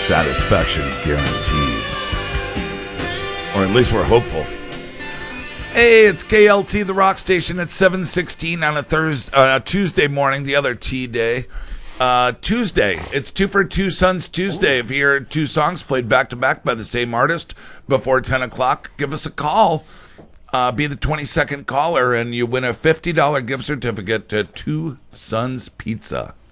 Satisfaction guaranteed. Or at least we're hopeful. Hey, it's KLT, the rock station at 7:16 on a Tuesday morning, the other T day. Tuesday, it's 2 for 2 Sons Tuesday. If you hear two songs played back to back by the same artist before 10 o'clock, give us a call. Be the 22nd caller, and you win a $50 gift certificate to Two Sons Pizza.